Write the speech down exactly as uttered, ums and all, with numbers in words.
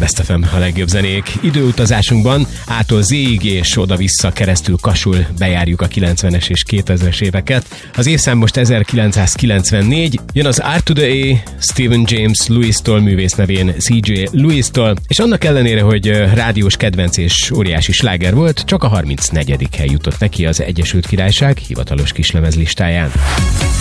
Best ef em, a legjobb zenék. Időutazásunkban ától Z-ig és oda-vissza keresztül kasul bejárjuk a kilencvenes és kétezres éveket. Az évszám most ezerkilencszázkilencvennégy, jön az R to the A, Stephen James Lewis-tól, művész nevén cé jé Lewis-től, és annak ellenére, hogy rádiós kedvenc és óriási sláger volt, csak a harmincnegyedik hely jutott neki az Egyesült Királyság hivatalos kislemezlistáján.